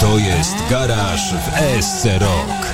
To jest Garaż w ESC Rock.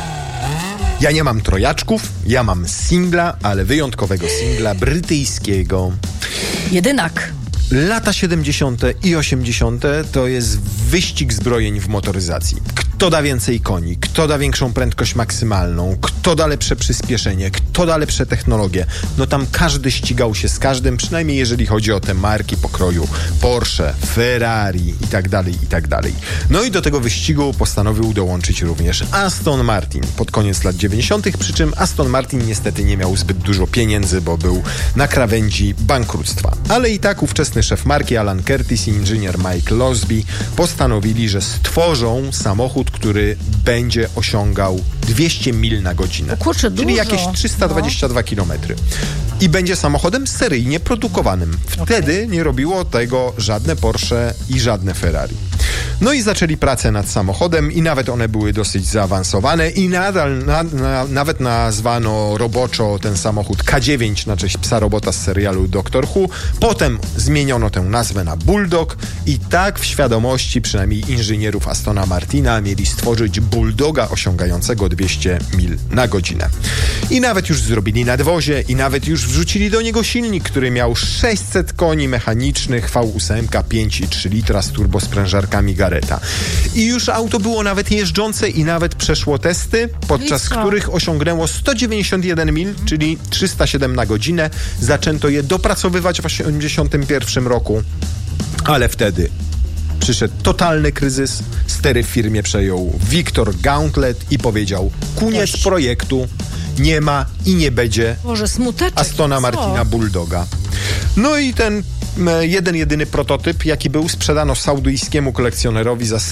Ja nie mam trojaczków, ja mam singla, ale wyjątkowego singla brytyjskiego. Jedynak. Lata 70. i 80. to jest wyścig zbrojeń w motoryzacji. Kto da więcej koni, kto da większą prędkość maksymalną, kto da lepsze przyspieszenie, kto da lepsze technologie. No tam każdy ścigał się z każdym, przynajmniej jeżeli chodzi o te marki pokroju Porsche, Ferrari i tak dalej. No i do tego wyścigu postanowił dołączyć również Aston Martin pod koniec lat 90., przy czym Aston Martin niestety nie miał zbyt dużo pieniędzy, bo był na krawędzi bankructwa. Ale i tak ówczesny szef marki Alan Curtis i inżynier Mike Losby postanowili, że stworzą samochód, który będzie osiągał 200 mil na godzinę. Kurczę, czyli dużo. jakieś 322 kilometry. I będzie samochodem seryjnie produkowanym. Wtedy nie robiło tego żadne Porsche i żadne Ferrari. No i zaczęli pracę nad samochodem i nawet one były dosyć zaawansowane i nadal nawet nazwano roboczo ten samochód K9 na cześć psa robota z serialu Doctor Who. Potem zmieniono tę nazwę na Bulldog i tak w świadomości przynajmniej inżynierów Astona Martina mieli stworzyć Bulldoga osiągającego 200 mil na godzinę. I nawet już zrobili nadwozie i nawet już wrzucili do niego silnik, który miał 600 koni mechanicznych V8 5,3 litra z turbosprężarkami Garretta. I już auto było nawet jeżdżące i nawet przeszło testy, podczas których osiągnęło 191 mil, czyli 307 na godzinę. Zaczęto je dopracowywać w 1981 roku, ale wtedy przyszedł totalny kryzys. Stery w firmie przejął Victor Gauntlet i powiedział: koniec projektu, nie ma i nie będzie Astona Martina Bulldoga. No i ten jedyny prototyp, jaki był, sprzedano saudyjskiemu kolekcjonerowi za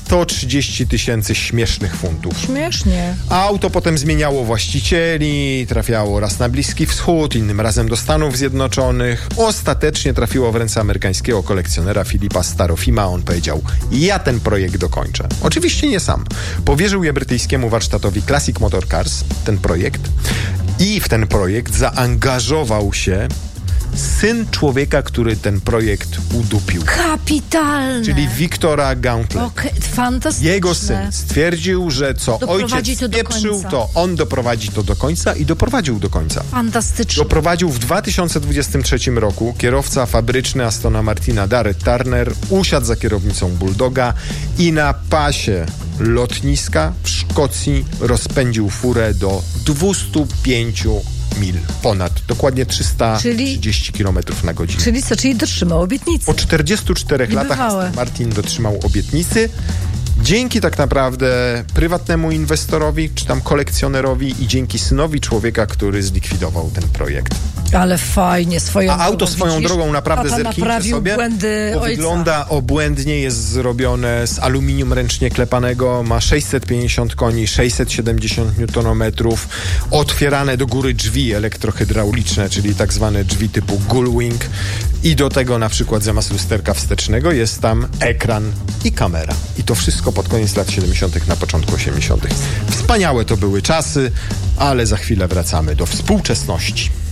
130 000 śmiesznych funtów. Śmiesznie. A auto potem zmieniało właścicieli, trafiało raz na Bliski Wschód, innym razem do Stanów Zjednoczonych. Ostatecznie trafiło w ręce amerykańskiego kolekcjonera Philipa Starofima. On powiedział: ja ten projekt dokończę. Oczywiście nie sam. Powierzył je brytyjskiemu warsztatowi Classic Motor Cars, ten projekt. I w ten projekt zaangażował się syn człowieka, który ten projekt udupił. Kapitalne! Czyli Victora Gauntlet. Fantastyczne. Jego syn stwierdził, że co ojciec spieprzył, to on doprowadzi to do końca i doprowadził do końca. Fantastycznie. Doprowadził w 2023 roku. Kierowca fabryczny Astona Martina Darrell Turner usiadł za kierownicą Bulldoga i na pasie lotniska w Szkocji rozpędził furę do 205 mil ponad, dokładnie 330 km na godzinę. Czyli co? Czyli dotrzymał obietnicy. Po 44 latach Aston Martin dotrzymał obietnicy. Dzięki tak naprawdę prywatnemu inwestorowi, czy tam kolekcjonerowi i dzięki synowi człowieka, który zlikwidował ten projekt. Ale fajnie, swoją drogą. A auto swoją drogą naprawdę zerknijcie sobie, bo wygląda obłędnie, jest zrobione z aluminium ręcznie klepanego, ma 650 koni, 670 Nm, otwierane do góry drzwi elektrohydrauliczne, czyli tak zwane drzwi typu Gullwing i do tego na przykład zamiast lusterka wstecznego jest tam ekran i kamera. I to wszystko pod koniec lat 70., na początku 80. Wspaniałe to były czasy, ale za chwilę wracamy do współczesności.